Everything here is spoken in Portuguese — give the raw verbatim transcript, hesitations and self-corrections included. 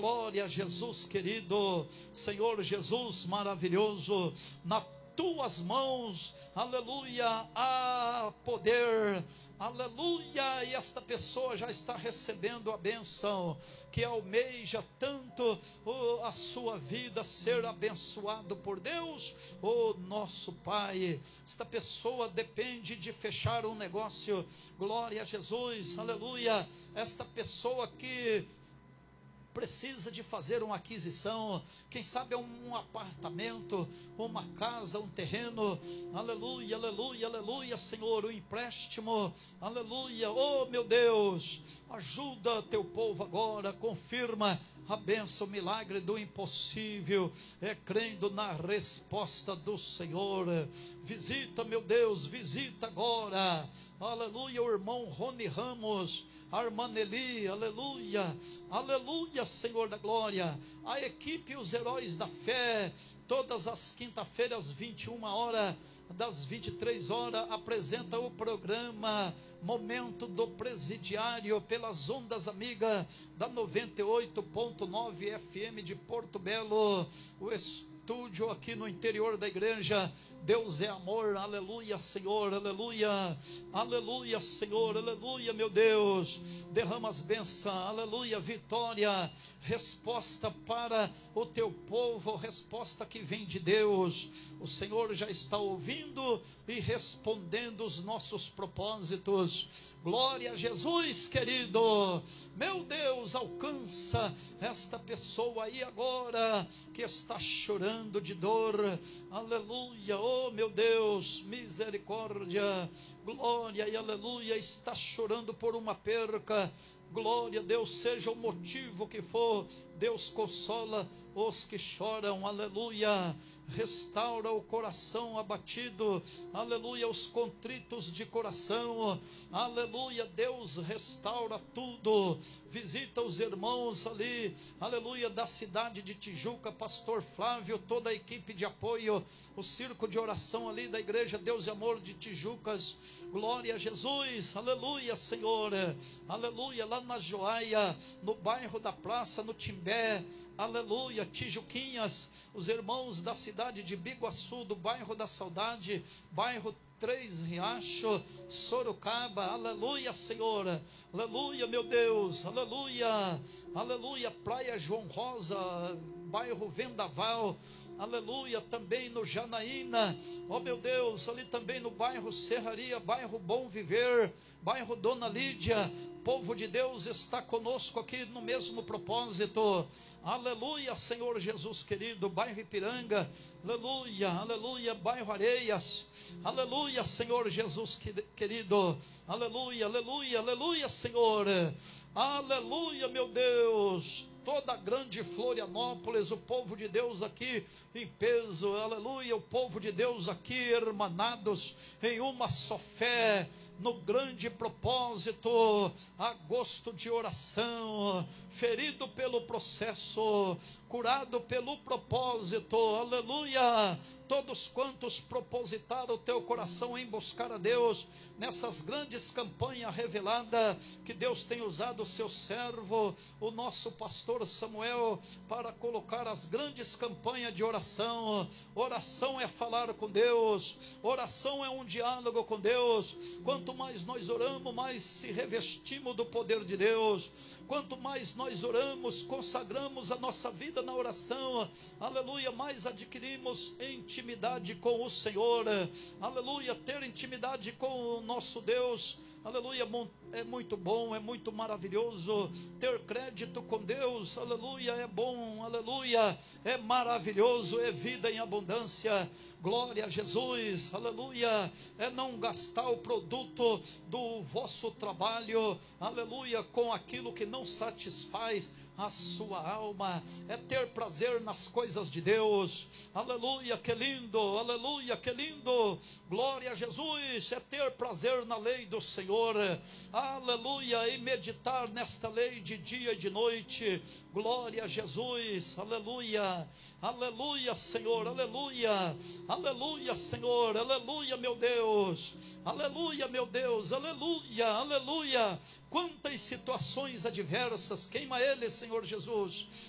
glória a Jesus querido, Senhor Jesus maravilhoso, na tuas mãos, aleluia, há poder, aleluia, e esta pessoa já está recebendo a bênção, que almeja tanto oh, a sua vida ser abençoado por Deus, oh nosso Pai. Esta pessoa depende de fechar um negócio, glória a Jesus, aleluia, esta pessoa que precisa de fazer uma aquisição, quem sabe um apartamento, uma casa, um terreno, aleluia, aleluia, aleluia, Senhor, um empréstimo, aleluia, oh meu Deus, ajuda teu povo agora, confirma a bênção, o milagre do impossível, é crendo na resposta do Senhor. Visita, meu Deus, visita agora, aleluia, o irmão Rony Ramos, a irmã Nelly, aleluia, aleluia, Senhor da glória, a equipe, os heróis da fé, todas as quinta-feiras, vinte e uma horas, das vinte e três horas, apresenta o programa Momento do Presidiário, pelas ondas amigas da noventa e oito ponto nove F M de Porto Belo, o estúdio aqui no interior da igreja. Deus é amor, aleluia, Senhor, aleluia, aleluia, Senhor, aleluia, meu Deus, derrama as bênçãos, aleluia, vitória, resposta para o teu povo, resposta que vem de Deus. O Senhor já está ouvindo e respondendo os nossos propósitos. Glória a Jesus querido, meu Deus, alcança esta pessoa aí agora, que está chorando de dor, aleluia, oh meu Deus, misericórdia, glória e aleluia, está chorando por uma perca, glória a Deus, seja o motivo que for, Deus consola os que choram, aleluia, restaura o coração abatido, aleluia, os contritos de coração, aleluia, Deus restaura tudo, visita os irmãos ali, aleluia, da cidade de Tijuca, pastor Flávio, toda a equipe de apoio, o circo de oração ali da igreja Deus e Amor de Tijucas, glória a Jesus, aleluia, Senhor, aleluia, lá na Joaia, no bairro da Praça, no Timbé, aleluia, Tijuquinhas, os irmãos da cidade de Biguaçu, do bairro da Saudade, bairro Três Riacho, Sorocaba, aleluia, Senhor, aleluia, meu Deus, aleluia, aleluia, Praia João Rosa, bairro Vendaval, aleluia, também no Janaína, ó meu Deus, ali também no bairro Serraria, bairro Bom Viver, bairro Dona Lídia, povo de Deus está conosco aqui no mesmo propósito, aleluia, Senhor Jesus querido, bairro Ipiranga, aleluia, aleluia, bairro Areias, aleluia, Senhor Jesus querido, aleluia, aleluia, aleluia, Senhor, aleluia, meu Deus, toda a grande Florianópolis, o povo de Deus aqui em peso, aleluia, o povo de Deus aqui hermanados em uma só fé, no grande propósito, agosto de oração, ferido pelo processo, curado pelo propósito, aleluia, todos quantos propositaram o teu coração em buscar a Deus, nessas grandes campanhas reveladas, que Deus tem usado o seu servo, o nosso pastor Samuel, para colocar as grandes campanhas de oração. Oração é falar com Deus, oração é um diálogo com Deus. Quanto mais nós oramos, mais se revestimos do poder de Deus. Quanto mais nós oramos, consagramos a nossa vida na oração, aleluia, mais adquirimos intimidade com o Senhor, aleluia, ter intimidade com o nosso Deus, aleluia, é muito bom, é muito maravilhoso, ter crédito com Deus, aleluia, é bom, aleluia, é maravilhoso, é vida em abundância, glória a Jesus, aleluia, é não gastar o produto do vosso trabalho, aleluia, com aquilo que não satisfaz a sua alma, é ter prazer nas coisas de Deus, aleluia, que lindo, aleluia, que lindo, glória a Jesus, é ter prazer na lei do Senhor, aleluia, e meditar nesta lei de dia e de noite, glória a Jesus, aleluia, aleluia, Senhor, aleluia, aleluia, Senhor, aleluia, meu Deus, aleluia, meu Deus, aleluia, aleluia, quantas situações adversas, queima eles, Senhor Jesus,